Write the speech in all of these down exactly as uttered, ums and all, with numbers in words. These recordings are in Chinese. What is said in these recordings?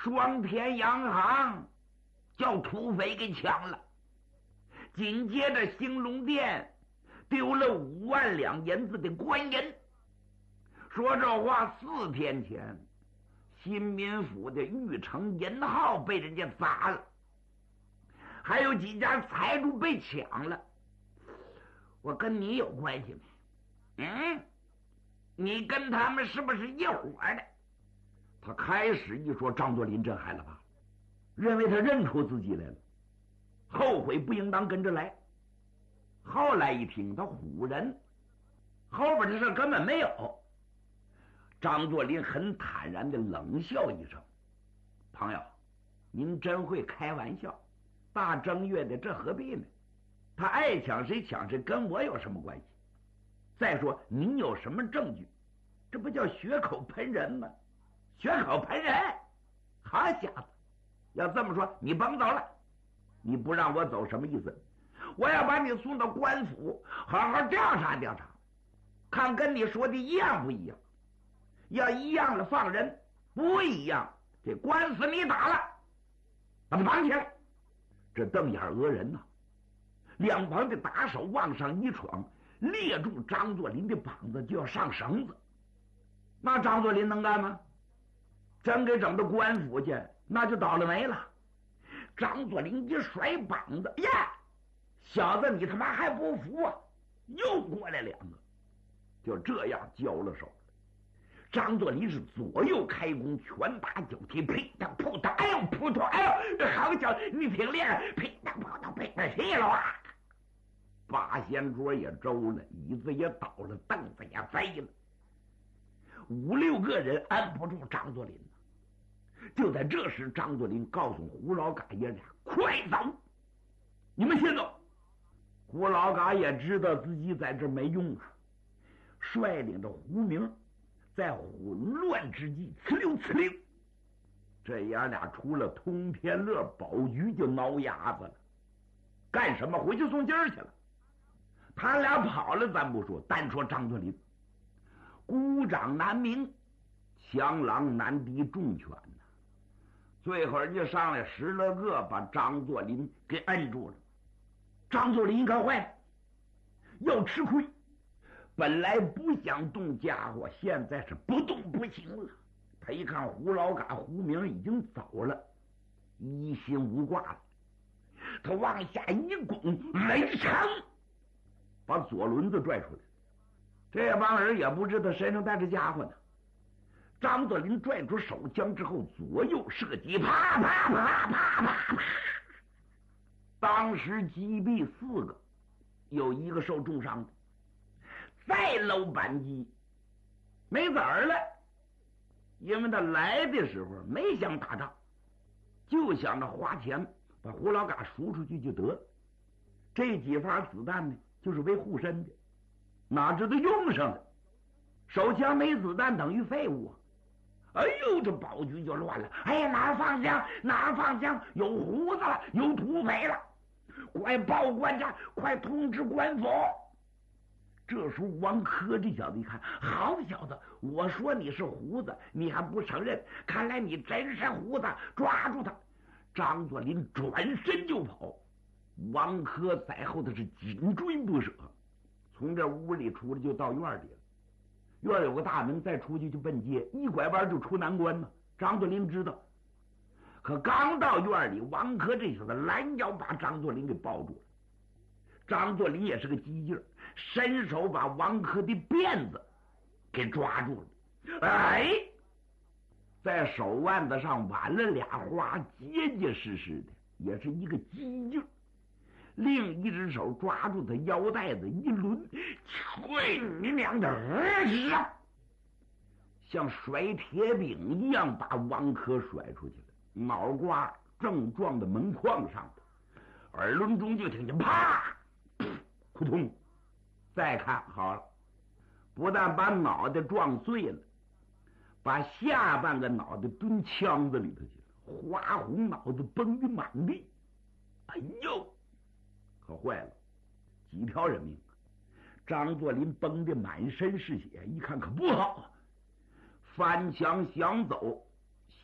双田洋行叫土匪给抢了，紧接着兴隆殿丢了五万两银子的官银。说这话四天前，新民府的玉成银号被人家砸了，还有几家财主被抢了。我跟你有关系没？嗯，你跟他们是不是一伙的？他开始一说，张作霖震撼了吧，认为他认出自己来了，后悔不应当跟着来。后来一听他唬人，后边的事根本没有。张作霖很坦然的冷笑一声：“朋友，您真会开玩笑，大正月的这何必呢？他爱抢谁抢谁，跟我有什么关系？再说您有什么证据？这不叫血口喷人吗？血口喷人，好小子！要这么说，你甭走了。你不让我走什么意思？我要把你送到官府，好好调查调查，看跟你说的一样不一样。要一样了放人，不一样这官司你打了，把他绑起来。”这瞪眼讹人呐、啊！两旁的打手往上一闯，勒住张作霖的膀子，就要上绳子。那张作霖能干吗？真给整到官府去，那就倒了霉了。张作霖一甩膀子，呀，小子你他妈还不服啊？又过来两个，就这样交了手。张作霖是左右开弓，拳打脚踢，噼嗒扑嗒，哎呦扑通，哎呦好脚，你挺厉害，噼嗒扑通，噼嗒气了啊！八仙桌也周了，椅子也倒了，凳子也飞了，五六个人按不住张作霖了。就在这时，张作霖告诉胡老嘎爷俩：“快走，你们先走。”胡老嘎也知道自己在这没用啊，率领着胡明在混乱之际，呲溜呲溜，这爷俩出了通天乐宝局就挠牙子了。干什么？回去送信儿去了。他俩跑了咱不说，单说张作霖，孤掌难鸣，强狼难敌众犬呐。最后人家上来十来个，把张作霖给摁住了。张作霖可坏了，要吃亏。本来不想动家伙，现在是不动不行了。他一看胡老嘎、胡明已经走了，一心无挂了。他往下一拱，雷长把左轮子拽出来。这帮人也不知道身上带着家伙呢。张作霖拽出手枪之后，左右射击，啪啪啪啪啪啪，当时击毙四个，有一个受重伤的。再搂扳机，没子儿了，因为他来的时候没想打仗，就想着花钱把胡老嘎赎出去就得了。这几发子弹呢，就是为护身的，哪知道用上了，手枪没子弹等于废物啊！哎呦，这宝局就乱了！哎呀，哪儿放枪？哪儿放枪？有胡子了，有土匪了！快报官家，快通知官府！这时候王珂这小子一看，好小子，我说你是胡子，你还不承认？看来你真是胡子，抓住他！张作霖转身就跑，王珂在后头是紧追不舍。从这屋里出来就到院里了，院有个大门，再出去就奔街，一拐弯就出南关了。张作霖知道，可刚到院里，王珂这小子拦腰把张作霖给抱住了。张作霖也是个机劲儿，伸手把王珂的辫子给抓住了，哎，在手腕子上挽了俩花，结结实实的，也是一个机劲儿。另一只手抓住他腰带子一抡，去你娘的儿子！像甩铁饼一样把王珂甩出去了，脑瓜正撞到门框上的，耳轮中就听见啪扑通，再看好了，不但把脑袋撞碎了，把下半个脑袋蹲腔子里头去了，花红脑子崩的满地。哎呦，可坏了，几条人命！张作霖崩的满身是血，一看可不好，翻墙想走，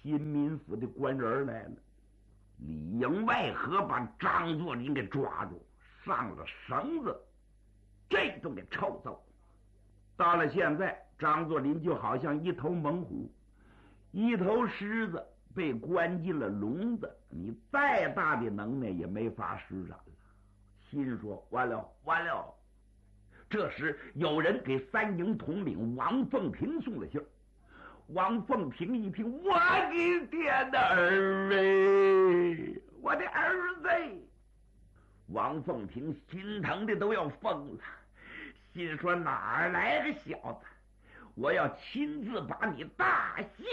新民府的官人来了。里应外合把张作霖给抓住，上了绳子，这顿给臭揍。到了现在，张作霖就好像一头猛虎，一头狮子被关进了笼子，你再大的能耐也没法施展了。心说完了完了。这时有人给三营统领王凤平送了信。王凤平一听，我的天哪，儿哎，我的儿子！王凤平心疼的都要疯了，心说哪儿来个小子，我要亲自把你大卸